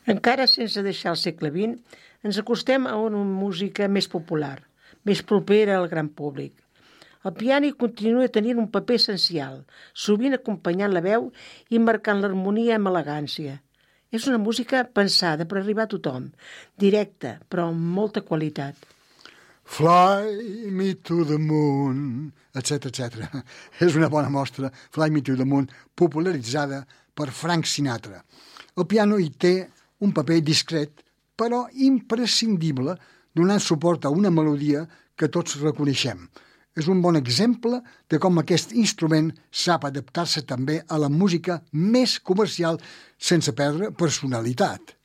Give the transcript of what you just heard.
Encara sense deixar el segle XX, ens acostem a una música més popular, més propera al gran públic. El piano hi continua tenint un paper essencial, sovint acompanyant la veu i marcant l'harmonia amb elegància. És una música pensada per arribar a tothom, directa, però amb molta qualitat. Fly me to the moon, etc, etc. És una bona mostra, Fly me to the moon, popularitzada per Frank Sinatra. El piano hi té un paper discret, però imprescindible, donant suport a una melodia que tots reconeixem. És un bon exemple de com aquest instrument sap adaptar-se també a la música més comercial sense perdre personalitat.